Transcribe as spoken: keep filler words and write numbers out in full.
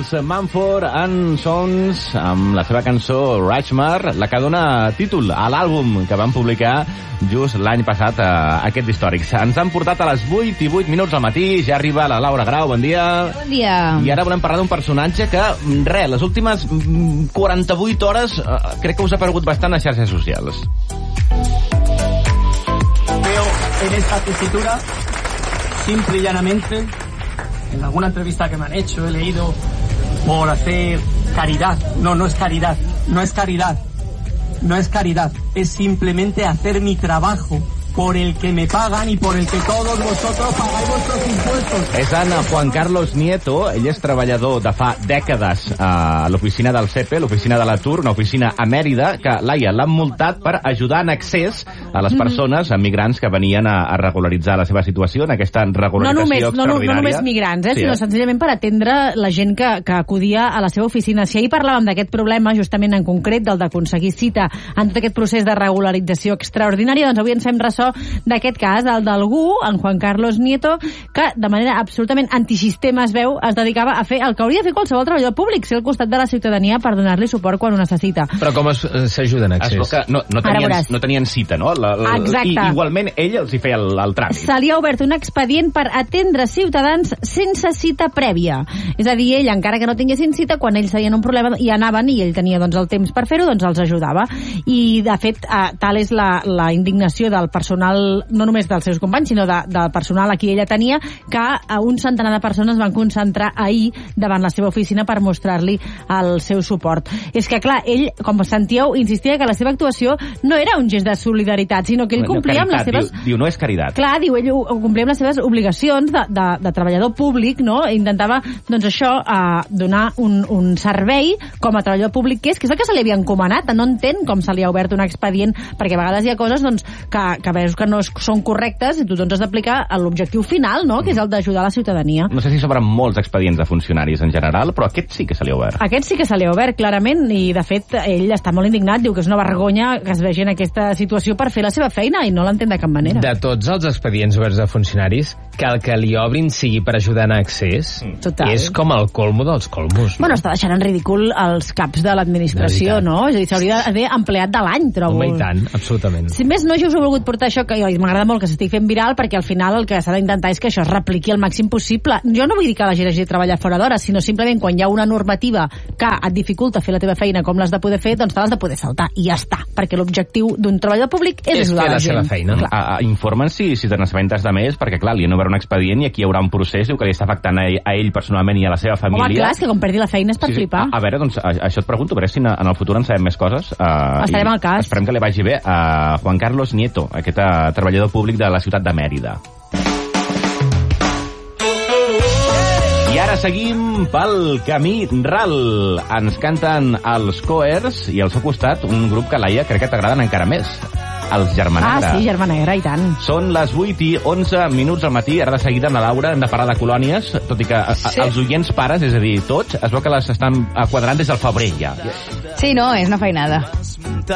els Mumford and Sons amb la seva cançó Rajmar, la que dona títol a l'àlbum que van publicar just l'any passat a aquest històrics. Ens han portat a les vuit i vuit minuts al matí, ja arriba la Laura Grau, bon dia. Bon dia. I ara volem parlar d'un personatge que, res, les últimes quaranta-vuit hores eh, crec que us ha aparegut bastant a xarxes socials. Veo en esta tesitura, simple y llanamente, en alguna entrevista que me han hecho, he leído por hacer caridad. No, no es caridad, no es caridad, no es caridad, es simplemente hacer mi trabajo por el que me pagan y por el que todos vosotros pagáis vuestros impuestos. És en Juan Carlos Nieto, ell és treballador de fa dècades a l'oficina del C E P E, l'oficina de l'atur, una oficina a Mèrida, que, Laia, l'han multat per ajudar en accés a les persones, a migrants que venien a, a regularitzar la seva situació, en aquesta regularització no només, extraordinària. No, no, no només migrants, eh, sí, sinó eh? senzillament per atendre la gent que, que acudia a la seva oficina. Si ahir parlàvem d'aquest problema, justament en concret, del d'aconseguir cita en tot aquest procés de regularització extraordinària, doncs avui ens fem ressò d'aquest cas, el d'algú, en Juan Carlos Nieto, que de manera absolutament antisistema, es veu, es dedicava a fer el que hauria de fer qualsevol treballador públic, ser al costat de la ciutadania per donar-li suport quan ho necessita. Però com s'ajuda en accés? Que no, no, tenien, no tenien cita, no? La, la, Exacte. I igualment ell els hi feia el, el tràmit. Se li ha obert un expedient per atendre ciutadans sense cita prèvia. És a dir, ell, encara que no tinguessin cita, quan ells tenien un problema i anaven i ell tenia doncs, el temps per fer-ho, doncs els ajudava. I, de fet, eh, tal és la, la indignació del personal, no només dels seus companys, sinó de, del personal a qui ella tenia, que a un centenar de persones van concentrar ahir davant la seva oficina per mostrar-li el seu suport. És que, clar, ell, com sentíeu, insistia que la seva actuació no era un gest de solidaritat, sinó que ell complia no, caritat, amb les seves... Diu, diu, no és caritat. Clar, diu, ell ho, ho complia amb les seves obligacions de, de, de treballador públic, no? I intentava, doncs això, eh, donar un, un servei com a treballador públic que és, que és el que se li havia encomanat. No entén com se li ha obert un expedient, perquè a vegades hi ha coses doncs, que, que veus que no són correctes i tu doncs, has d'aplicar l'objectiu final, no? Que és el d'ajudar la ciutadania. No sé si s'obren molts expedients de funcionaris en general, però aquest sí que se li ha obert. Aquest sí que se li ha obert, clarament, i de fet ell està molt indignat, diu que és una vergonya que es vegi en aquesta situació per fer la seva feina i no l'entén de cap manera. De tots els expedients oberts de funcionaris, que el que li obrin sigui per ajudar en accés, Total. És com el colmo dels colmos. No? Bueno, està deixant en ridícul els caps de l'administració, no? És a dir, s'hauria d'haver empleat de l'any, trobo. Home, i tant, absolutament. Si més no, jo us he volgut portar això, que m'agrada molt que s'estigui fent viral, perquè al final el que s'ha d'intentar és que això es repliqui al màxim possible. Jo no vull dir que la gent hagi de treballar fora d'hores, sinó simplement quan hi ha una normativa que et dificulta fer la teva feina com l'has de poder fer, doncs te l'has de poder saltar, i ja està, perquè l'objectiu d'un treballador públic és, és ajudar la, la gent. seva feina. A, a, informa'ns si, si te n'assabentes de més, perquè clar, li han obert un expedient i aquí hi haurà un procés que li està afectant a ell, a ell personalment i a la seva família. Home, clar, és que com perdi la feina és per sí, sí. flipar. A, a veure, doncs, a, això et pregunto, a veure si en, en el futur en sabem més coses. Uh, Estarem al cas. Esperem que li vagi bé a Juan Carlos Nieto, aquest uh, treballador públic de la ciutat de Mèrida. I ara seguim pel camí ral. Ens canten els Coers i al seu costat un grup que, Laia, crec que t'agraden encara més. Els Germanegra. Ah, sí, Germanegra, i tant. Són les vuit i onze minuts al matí. Ara de seguida amb la Laura hem de parlar de colònies, tot i que a, a, els oients pares, és a dir, tots, es veu que les estan quadrant des del febrer ja. Sí, no, és una feinada.